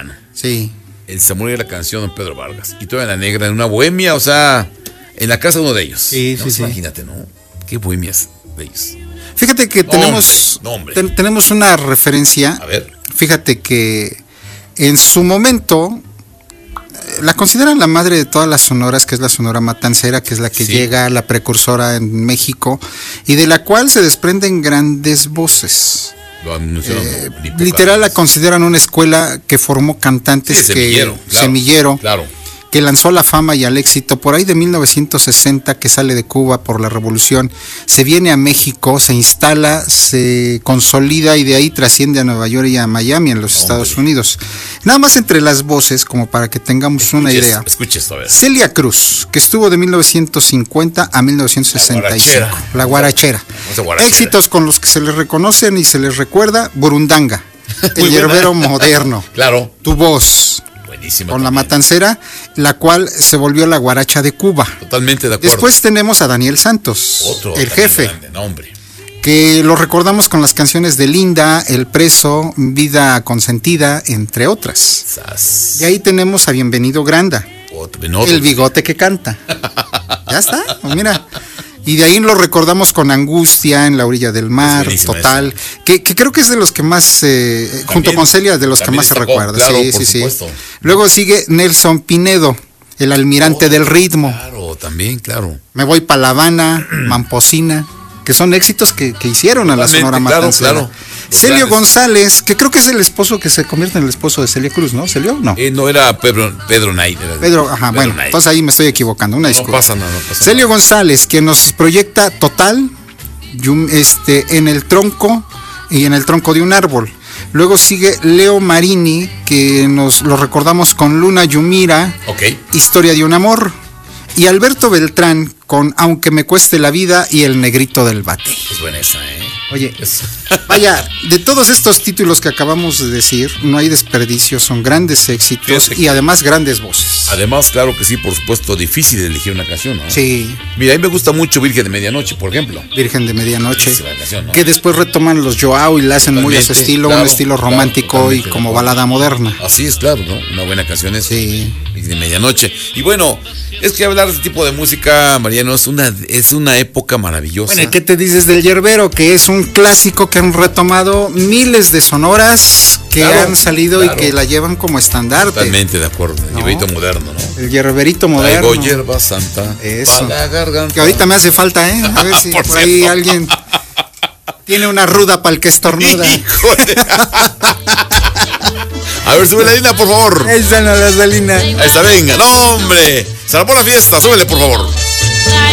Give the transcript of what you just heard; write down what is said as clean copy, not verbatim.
mexicano. Sí. Se murió la canción Don Pedro Vargas. Y toda la negra en una bohemia, o sea, en la casa de uno de ellos. Sí, ¿No? sí, sí. Imagínate, ¿no? Qué bohemias de ellos. Fíjate que tenemos una referencia. A ver. Fíjate que en su momento la consideran la madre de todas las sonoras, que es la Sonora Matancera, que es la que llega, la precursora en México, y de la cual se desprenden grandes voces. Literal la consideran una escuela que formó cantantes, semillero, claro, que lanzó a la fama y al éxito por ahí de 1960, que sale de Cuba por la revolución, se viene a México, se instala, se consolida y de ahí trasciende a Nueva York y a Miami en los Estados Unidos. Nada más entre las voces, como para que tengamos una idea. Escuche esto, a ver. Celia Cruz, que estuvo de 1950 a 1965. La guarachera. Éxitos con los que se les reconocen y se les recuerda: Burundanga, El Yerbero Moderno. Claro. Tu Voz. Buenísima con también. La Matancera, la cual se volvió la guaracha de Cuba. Totalmente de acuerdo. Después tenemos a Daniel Santos, otro el jefe, grande, no, hombre, que lo recordamos con las canciones de Linda, El Preso, Vida Consentida, entre otras. Y ahí tenemos a Bienvenido Granda, el bigote que canta. Ya está, pues mira. Y de ahí lo recordamos con Angustia, En la orilla del mar, Total, que creo que es de los que más, junto con Celia, de los que más se recuerda. Claro, sí. Luego sigue Nelson Pinedo, El almirante del ritmo. Claro, también, claro. Me voy pa' La Habana, Mamposina, que son éxitos que hicieron a la Sonora Matancera. Claro. Celio González, que creo que es el esposo que se convierte en el esposo de Celia Cruz, ¿no? ¿Celio? No. No, era Pedro Knight. Bueno, entonces ahí me estoy equivocando, una disculpa. No pasa nada. Celio González, quien nos proyecta Total, en el tronco y en el tronco de un árbol. Luego sigue Leo Marini, que nos lo recordamos con Luna Yumira, Historia de un amor. Y Alberto Beltrán con Aunque me cueste la vida y El negrito del bate. Es buena esa, Oye, vaya, de todos estos títulos que acabamos de decir, no hay desperdicio, son grandes éxitos y además grandes voces. Además, claro que sí, por supuesto, difícil de elegir una canción, ¿no? Sí. Mira, a mí me gusta mucho Virgen de Medianoche, por ejemplo. Virgen de Medianoche, canción, ¿no? que después retoman los Joao y la hacen muy a su estilo, un estilo romántico y como balada moderna. Así es, claro, ¿no? Una buena canción es Virgen de Medianoche. Y bueno, es que hablar de este tipo de música, Mariano, es una época maravillosa. Bueno, ¿qué te dices del Yerbero? Que es un clásico que han retomado miles de sonoras que han salido y que la llevan como estandarte. Totalmente de acuerdo, el yerberito moderno, ¿no? El yerberito moderno. Traigo hierba santa. Eso. Para la garganta. Que ahorita me hace falta, A ver si por ahí alguien tiene una ruda para el que estornuda. A ver, sube la línea, por favor. Esa no, la salina. Ahí está, venga. No, hombre. Se la pone la fiesta, súbele, por favor.